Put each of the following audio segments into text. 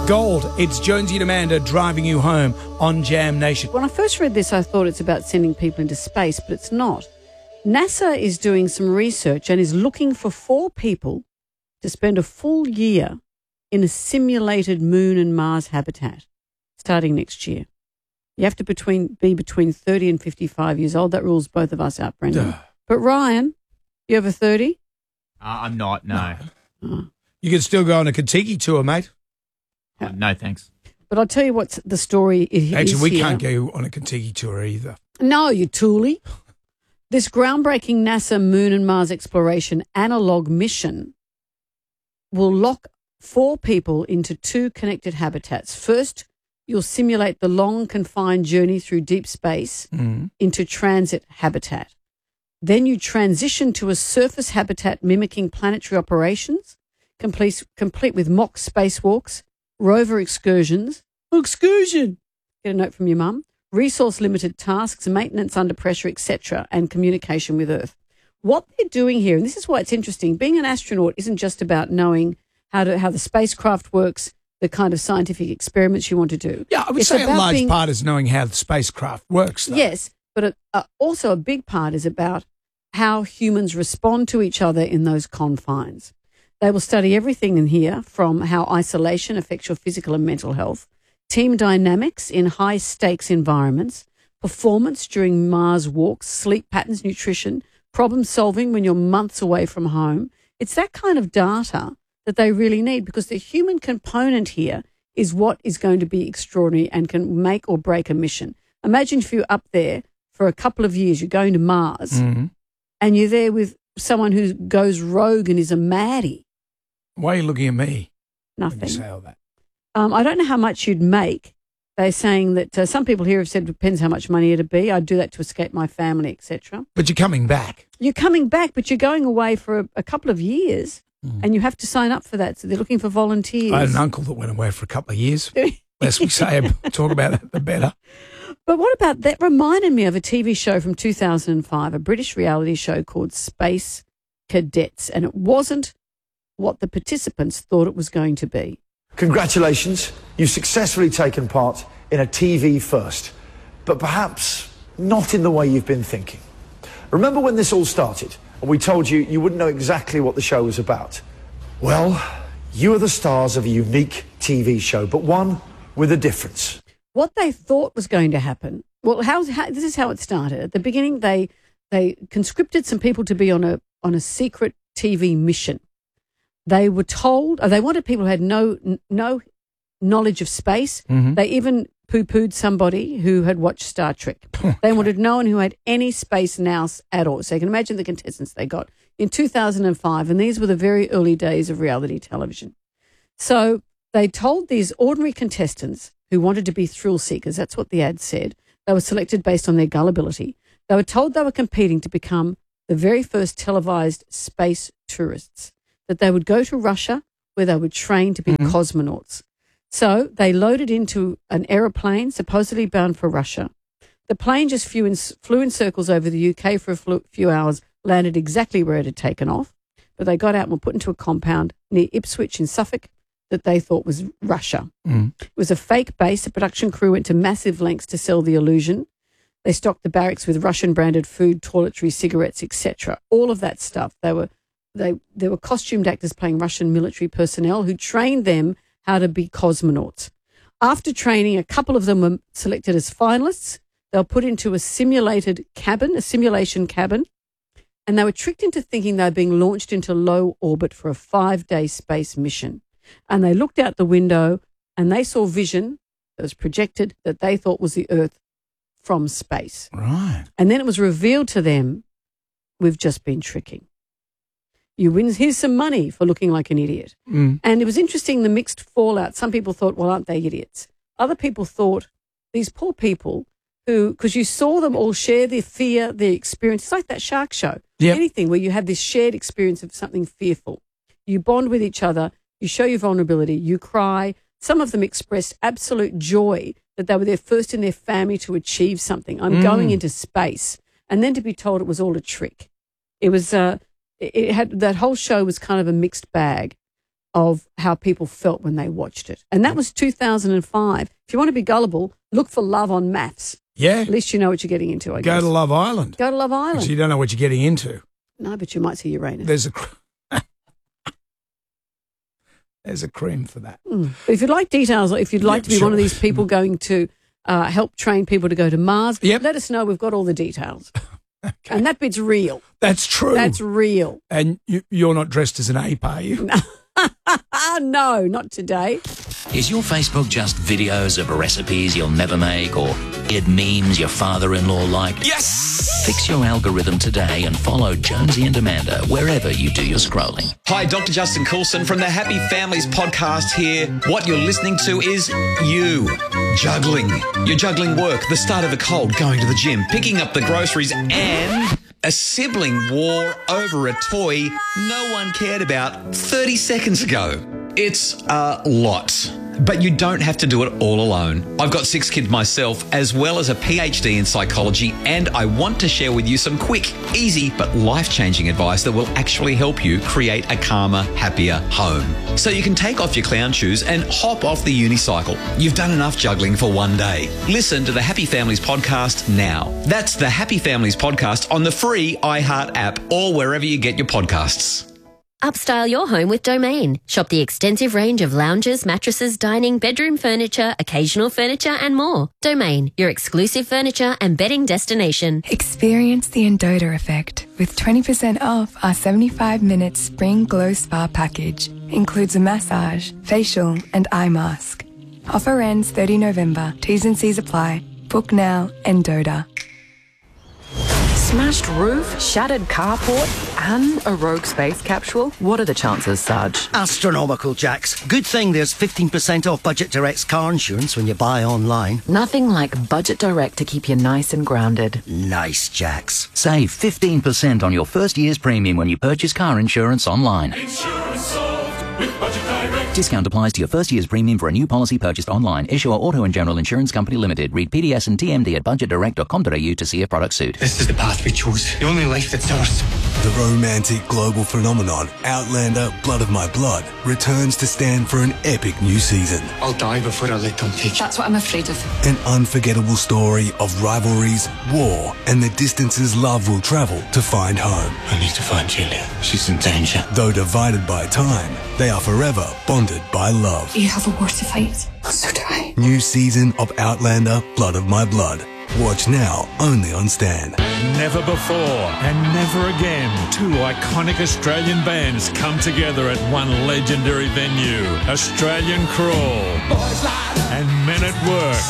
Gold, it's Jonesy and Amanda driving you home on Jam Nation. When I first read this, I thought it's about sending people into space, but it's not. NASA is doing some research and is looking for 4 people to spend a full year in a simulated Moon and Mars habitat starting next year. You have to be between 30 and 55 years old. That rules both of us out, Brendan. But Ryan, you over 30? I'm not, no. Oh. You can still go on a Kentucky tour, mate. No, thanks. But I'll tell you what the story is. Actually, we here. can't go on a Kentucky tour either. No, you toolie. This groundbreaking NASA Moon and Mars exploration analog mission will lock 4 people into 2 connected habitats. First, you'll simulate the long confined journey through deep space into transit habitat. Then you transition to a surface habitat mimicking planetary operations, complete with mock spacewalks, rover excursions. Excursion! Get a note from your mum. Resource-limited tasks, maintenance under pressure, etc., and communication with Earth. What they're doing here, and this is why it's interesting, being an astronaut isn't just about knowing how the spacecraft works, the kind of scientific experiments you want to do. Yeah, I would say a large part is knowing how the spacecraft works, though. Yes, but also a big part is about how humans respond to each other in those confines. They will study everything in here, from how isolation affects your physical and mental health, team dynamics in high-stakes environments, performance during Mars walks, sleep patterns, nutrition, problem-solving when you're months away from home. It's that kind of data that they really need, because the human component here is what is going to be extraordinary and can make or break a mission. Imagine if you're up there for a couple of years, you're going to Mars, and you're there with someone who goes rogue and is a maddie. Why are you looking at me? Nothing. When you say all that? I don't know how much you'd make. They're saying that some people here have said it depends how much money it'd be. I'd do that to escape my family, etc. But you're coming back. You're coming back, but you're going away for a couple of years, and you have to sign up for that. So they're looking for volunteers. I had an uncle that went away for a couple of years. Less we talk about it, the better. But what about that? Reminded me of a TV show from 2005, a British reality show called Space Cadets, and it wasn't what the participants thought it was going to be. Congratulations, you've successfully taken part in a TV first, but perhaps not in the way you've been thinking. Remember when this all started and we told you you wouldn't know exactly what the show was about? Well, you are the stars of a unique TV show, but one with a difference. What they thought was going to happen, well, this is how it started. At the beginning, they conscripted some people to be on a secret TV mission. They were told, they wanted people who had no knowledge of space. They even poo-pooed somebody who had watched Star Trek. They wanted no one who had any space nous at all. So you can imagine the contestants they got in 2005, and these were the very early days of reality television. So they told these ordinary contestants who wanted to be thrill seekers, that's what the ad said, they were selected based on their gullibility. They were told they were competing to become the very first televised space tourists, that they would go to Russia where they would train to be cosmonauts. So they loaded into an aeroplane supposedly bound for Russia. The plane just flew in circles over the UK for a few hours, landed exactly where it had taken off, but they got out and were put into a compound near Ipswich in Suffolk that they thought was Russia. It was a fake base. The production crew went to massive lengths to sell the illusion. They stocked the barracks with Russian-branded food, toiletries, cigarettes, etc. All of that stuff. There were costumed actors playing Russian military personnel who trained them how to be cosmonauts. After training, a couple of them were selected as finalists. They were put into a simulation cabin, and they were tricked into thinking they were being launched into low orbit for a 5-day space mission. And they looked out the window and they saw vision that was projected that they thought was the Earth from space. Right. And then it was revealed to them, we've just been tricking. You win, here's some money for looking like an idiot. And it was interesting, the mixed fallout. Some people thought, well, aren't they idiots? Other people thought, these poor people who, because you saw them all share their fear, their experience. It's like that shark show. Yep. Anything where you have this shared experience of something fearful. You bond with each other. You show your vulnerability. You cry. Some of them expressed absolute joy that they were their first in their family to achieve something. I'm going into space. And then to be told it was all a trick. It was... that whole show was kind of a mixed bag. of how people felt when they watched it. And that was 2005. If you want to be gullible, look for Love on Maths. Yeah. At least you know what you're getting into, I guess. Go to Love Island. Go to Love 'Cause Island. you don't know what you're getting into. No, but you might see Uranus. There's a cream for that. But if you'd like details, or if you'd like to be one of these people going to help train people to go to Mars, let us know. We've got all the details. Okay. And that bit's real. That's true. That's real. And you're not dressed as an ape, are you? No, not today. Is your Facebook just videos of recipes you'll never make or weird memes your father-in-law liked? Yes! Fix your algorithm today and follow Jonesy and Amanda wherever you do your scrolling. Hi, Dr. Justin Coulson from the Happy Families podcast here. What you're listening to is you juggling. You're juggling work, the start of a cold, going to the gym, picking up the groceries, and a sibling war over a toy no one cared about 30 seconds ago. It's a lot. But you don't have to do it all alone. I've got 6 kids myself, as well as a PhD in psychology, and I want to share with you some quick, easy, but life-changing advice that will actually help you create a calmer, happier home. So you can take off your clown shoes and hop off the unicycle. You've done enough juggling for one day. Listen to the Happy Families podcast now. That's the Happy Families podcast on the free iHeart app or wherever you get your podcasts. Upstyle your home with Domain. Shop the extensive range of lounges, mattresses, dining, bedroom furniture, occasional furniture and more. Domain, your exclusive furniture and bedding destination. Experience the Endota effect with 20% off our 75-minute Spring Glow Spa package. Includes a massage, facial and eye mask. Offer ends 30 November. T's and C's apply. Book now, Endota. Smashed roof, shattered carport, and a rogue space capsule? What are the chances, Sarge? Astronomical, Jax. Good thing there's 15% off Budget Direct's car insurance when you buy online. Nothing like Budget Direct to keep you nice and grounded. Nice, Jax. Save 15% on your first year's premium when you purchase car insurance online. Insurance solved with Budget Direct. Discount applies to your first year's premium for a new policy purchased online. Issuer Auto and General Insurance Company Limited. Read PDS and TMD at budgetdirect.com.au to see if product suit. This is the path we chose. The only life that's ours. The romantic global phenomenon, Outlander Blood of My Blood, returns to stand for an epic new season. I'll die before I let them take you. That's what I'm afraid of. An unforgettable story of rivalries, war, and the distances love will travel to find home. I need to find Julia. She's in danger. Though divided by time, they are forever bonded by love. You have a war to fight. So do I. New season of Outlander Blood of My Blood. Watch now, only on Stan. Never before and never again, 2 iconic Australian bands come together at one legendary venue. Australian Crawl and Men at Work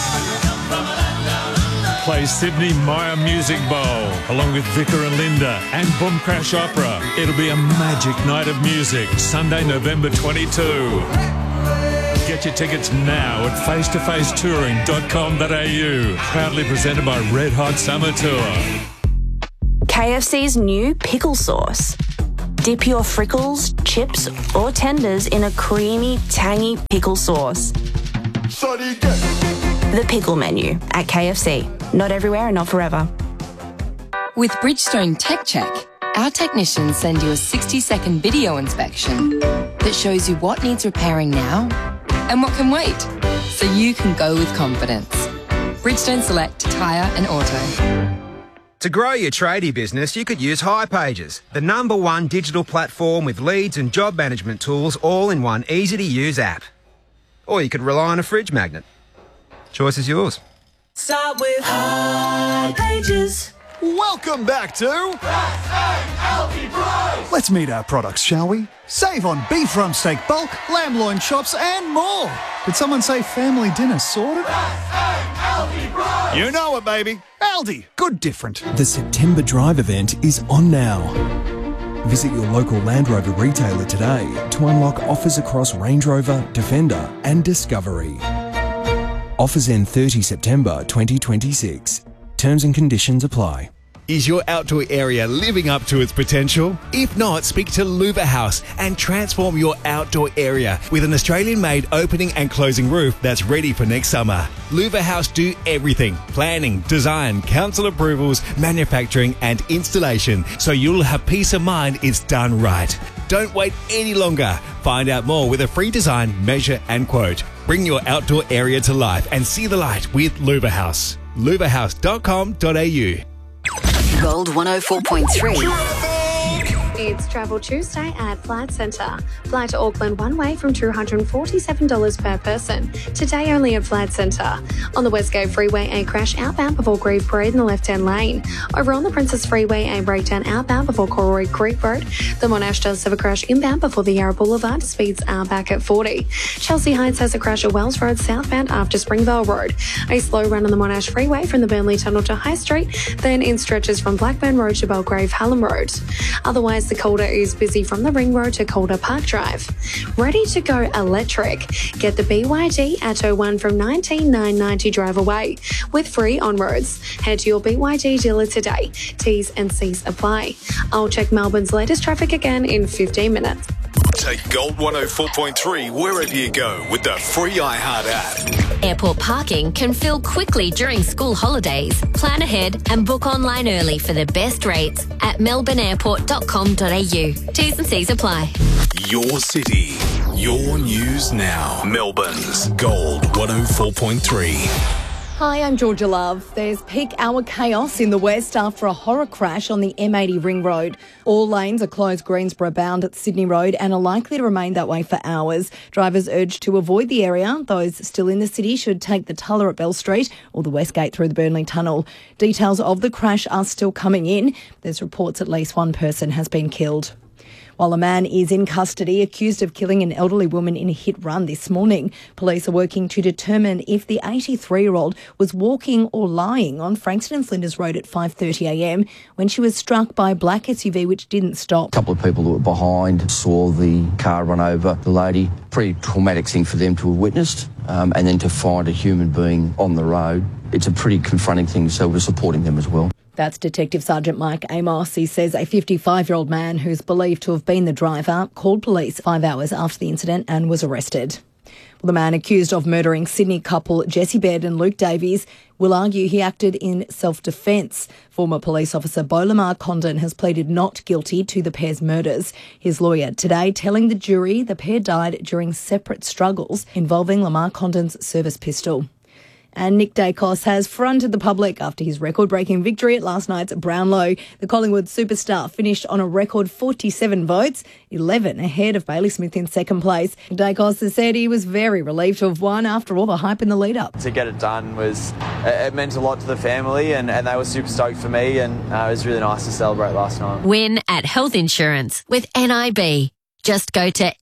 play Sydney Myer Music Bowl along with Vicar and Linda and Boom Crash Opera. It'll be a magic night of music, Sunday, November 22. Get your tickets now at facetofacetouring.com.au. Proudly presented by Red Hot Summer Tour. KFC's new pickle sauce. Dip your frickles, chips, or tenders in a creamy, tangy pickle sauce. The pickle menu at KFC. Not everywhere and not forever. With Bridgestone Tech Check, our technicians send you a 60-second video inspection that shows you what needs repairing now and what can wait, so you can go with confidence. Bridgestone Select Tyre and Auto. To grow your tradie business, you could use hipages, the #1 digital platform with leads and job management tools all in one easy-to-use app. Or you could rely on a fridge magnet. Choice is yours. Start with hipages. Welcome back to Healthy Price. Let's meet our products, shall we? Save on beef rump steak bulk, lamb loin chops, and more. Did someone say family dinner sorted? You know it, baby. Aldi. Good different. The September Drive event is on now. Visit your local Land Rover retailer today to unlock offers across Range Rover, Defender, and Discovery. Offers end 30 September 2026. Terms and conditions apply. Is your outdoor area living up to its potential? If not, speak to Louver House and transform your outdoor area with an Australian-made opening and closing roof that's ready for next summer. Louver House do everything: planning, design, council approvals, manufacturing and installation, so you'll have peace of mind it's done right. Don't wait any longer. Find out more with a free design, measure and quote. Bring your outdoor area to life and see the light with Luva House. luvahouse.com.au. Gold 104.3. It's Travel Tuesday at Flight Centre. Fly to Auckland one way from $247 per person. Today only at Flight Centre. On the Westgate Freeway, a crash outbound before Grieve Parade in the left-hand lane. Over on the Princess Freeway, a breakdown outbound before Corroy Creek Road. The Monash does have a crash inbound before the Yarra Boulevard. Speeds are back at 40. Chelsea Heights has a crash at Wells Road southbound after Springvale Road. A slow run on the Monash Freeway from the Burnley Tunnel to High Street, then in stretches from Blackburn Road to Belgrave Hallam Road. Otherwise, the Calder is busy from the Ring Road to Calder Park Drive. Ready to go electric? Get the BYD Atto 1 from $19,990 drive away with free on-roads. Head to your BYD dealer today. T's and C's apply. I'll check Melbourne's latest traffic again in 15 minutes. Take Gold 104.3 wherever you go with the free iHeart app. Airport parking can fill quickly during school holidays. Plan ahead and book online early for the best rates at melbourneairport.com.au. T's and C's apply. Your city, your news now. Melbourne's Gold 104.3. Hi, I'm Georgia Love. There's peak hour chaos in the west after a horror crash on the M80 Ring Road. All lanes are closed Greensboro bound at Sydney Road and are likely to remain that way for hours. Drivers urged to avoid the area. Those still in the city should take the Tulla at Bell Street or the Westgate through the Burnley Tunnel. Details of the crash are still coming in. There's reports at least one person has been killed. While a man is in custody accused of killing an elderly woman in a hit-run this morning, police are working to determine if the 83-year-old was walking or lying on Frankston and Flinders Road at 5:30am when she was struck by a black SUV which didn't stop. A couple of people that were behind saw the car run over the lady. Pretty traumatic thing for them to have witnessed, and then to find a human being on the road. It's a pretty confronting thing, so we're supporting them as well. That's Detective Sergeant Mike Amos. He says a 55-year-old man who's believed to have been the driver called police 5 hours after the incident and was arrested. Well, the man accused of murdering Sydney couple Jessie Baird and Luke Davies will argue he acted in self-defence. Former police officer Beau Lamar Condon has pleaded not guilty to the pair's murders. His lawyer today telling the jury the pair died during separate struggles involving Lamar Condon's service pistol. And Nick Dacos has fronted the public after his record-breaking victory at last night's Brownlow. The Collingwood superstar finished on a record 47 votes, 11 ahead of Bailey Smith in second place. Dacos has said he was very relieved to have won after all the hype in the lead-up. To get it done it meant a lot to the family and they were super stoked for me and it was really nice to celebrate last night. Win at health insurance with NIB. Just go to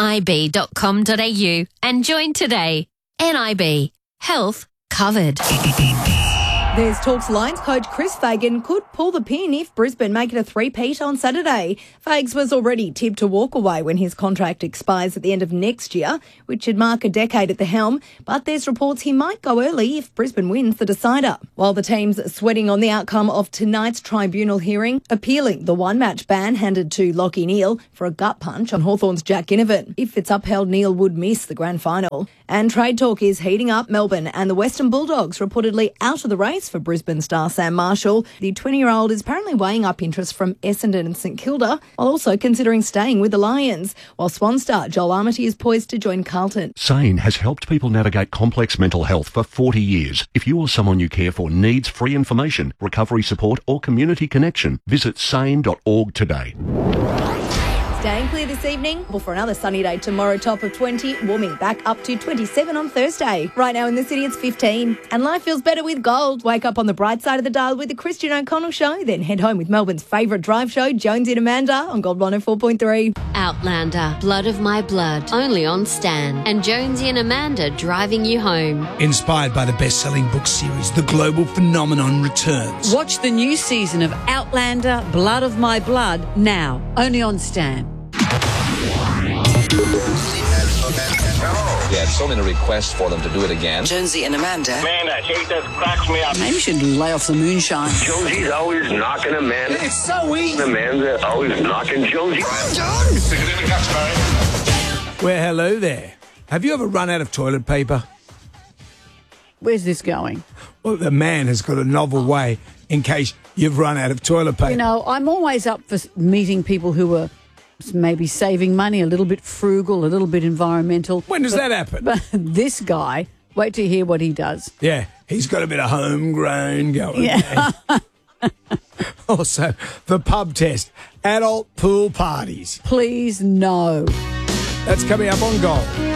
nib.com.au and join today. NIB. Health covered. There's talks Lions coach Chris Fagan could pull the pin if Brisbane make it a three-peat on Saturday. Fags was already tipped to walk away when his contract expires at the end of next year, which would mark a decade at the helm, but there's reports he might go early if Brisbane wins the decider. While the team's sweating on the outcome of tonight's tribunal hearing, appealing the one-match ban handed to Lachie Neale for a gut punch on Hawthorn's Jack Ginnivan. If it's upheld, Neale would miss the grand final. And trade talk is heating up. Melbourne and the Western Bulldogs reportedly out of the race for Brisbane star Sam Marshall. The 20-year-old is apparently weighing up interest from Essendon and St Kilda, while also considering staying with the Lions, while Swan star Joel Armitage is poised to join Carlton. SANE has helped people navigate complex mental health for 40 years. If you or someone you care for needs free information, recovery support or community connection, visit sane.org today. Staying clear this evening, for another sunny day tomorrow, top of 20, warming back up to 27 on Thursday. Right now in the city, it's 15. And life feels better with gold. Wake up on the bright side of the dial with the Christian O'Connell Show, then head home with Melbourne's favourite drive show, Jonesy and Amanda, on Gold 104.3. Outlander, Blood of My Blood, only on Stan. And Jonesy and Amanda driving you home. Inspired by the best-selling book series, The Global Phenomenon returns. Watch the new season of Outlander, Blood of My Blood, now, only on Stan. We had so many requests for them to do it again. Jonesy and Amanda. Man, that shit just cracks me up. Maybe you should lay off the moonshine. Jonesy's always knocking Amanda. It's so easy. Amanda's always knocking Jonesy. Stick it in the guts, Barry. Well, hello there. Have you ever run out of toilet paper? Where's this going? Well, the man has got a novel way in case you've run out of toilet paper. You know, I'm always up for meeting people who are maybe saving money, a little bit frugal, a little bit environmental. When does that happen? But this guy, wait to hear what he does. Yeah, he's got a bit of homegrown going. Yeah. Also, the pub test, adult pool parties. Please no. That's coming up on Gold.